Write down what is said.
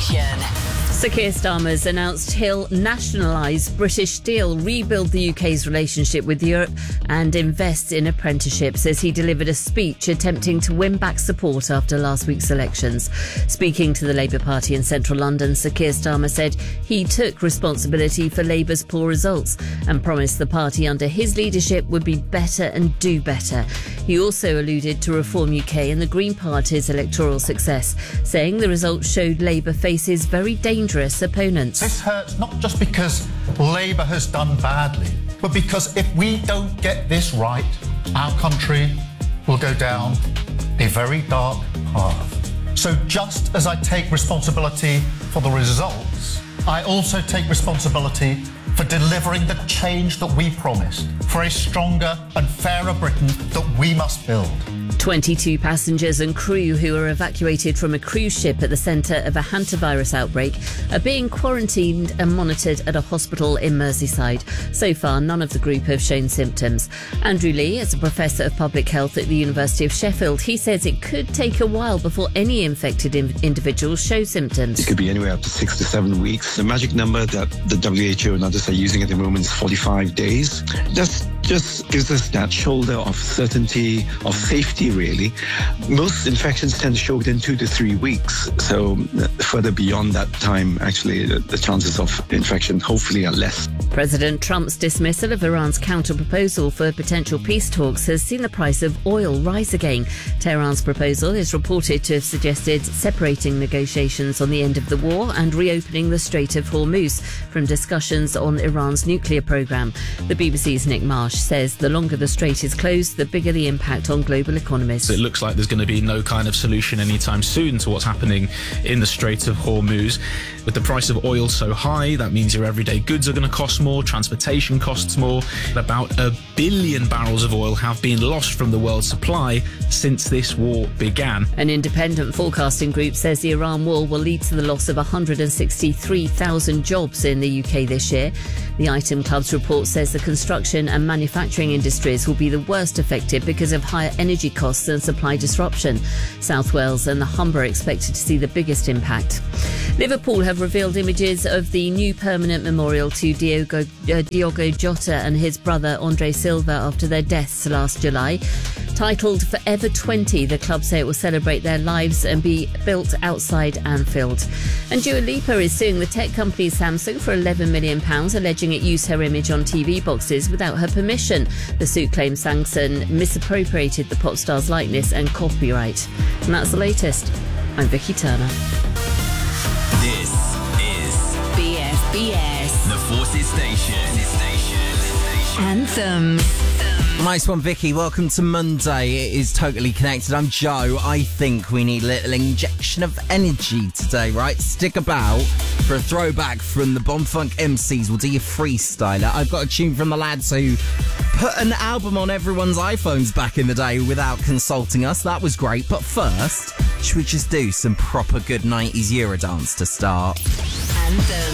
station. Sir Keir Starmer's announced he'll nationalise British Steel, rebuild the UK's relationship with Europe and invest in apprenticeships as he delivered a speech attempting to win back support after last week's elections. Speaking to the Labour Party in central London, Sir Keir Starmer said he took responsibility for Labour's poor results and promised the party under his leadership would be better and do better. He also alluded to Reform UK and the Green Party's electoral success, saying the results showed Labour faces very dangerous opponents. This hurts not just because Labour has done badly, but because if we don't get this right, our country will go down a very dark path. So just as I take responsibility for the results, I also take responsibility for delivering the change that we promised, for a stronger and fairer Britain that we must build. 22 passengers and crew who were evacuated from a cruise ship at the centre of a hantavirus outbreak are being quarantined and monitored at a hospital in Merseyside. So far, none of the group have shown symptoms. Andrew Lee is a professor of public health at the University of Sheffield. He says it could take a while before any infected individuals show symptoms. It could be anywhere up to 6 to 7 weeks. The magic number that the WHO and others are using at the moment is 45 days. Just gives us that shoulder of certainty, of safety, really. Most infections tend to show within 2 to 3 weeks. So further beyond that time, actually, the chances of infection hopefully are less. President Trump's dismissal of Iran's counter-proposal for potential peace talks has seen the price of oil rise again. Tehran's proposal is reported to have suggested separating negotiations on the end of the war and reopening the Strait of Hormuz from discussions on Iran's nuclear programme. The BBC's Nick Marsh says the longer the strait is closed, the bigger the impact on global economies. It looks like there's going to be no kind of solution anytime soon to what's happening in the Strait of Hormuz. With the price of oil so high, that means your everyday goods are going to cost more, transportation costs more. About 1 billion barrels of oil have been lost from the world supply since this war began. An independent forecasting group says the Iran war will lead to the loss of 163,000 jobs in the UK this year. The Item Club's report says the construction and manufacturing industries will be the worst affected because of higher energy costs and supply disruption. South Wales and the Humber are expected to see the biggest impact. Liverpool have revealed images of the new permanent memorial to Diogo Jota and his brother Andre Silva after their deaths last July. Titled Forever 20, the club say it will celebrate their lives and be built outside Anfield. And Dua Lipa is suing the tech company Samsung for £11 million, alleging it used her image on TV boxes without her permission. The suit claims Samsung misappropriated the pop star's likeness and copyright. And that's the latest. I'm Vicky Turner. This is BFBS, the Forces Station. Anthems. Nice one, Vicky. Welcome to Monday. It is Totally Connected. I'm Joe. I think we need a little injection of energy today, right? Stick about for a throwback from the Bomb Funk MCs. We'll do your freestyler. I've got a tune from the lads who put an album on everyone's iPhones back in the day without consulting us. That was great. But first, should we just do some proper good 90s Eurodance to start? Anthem.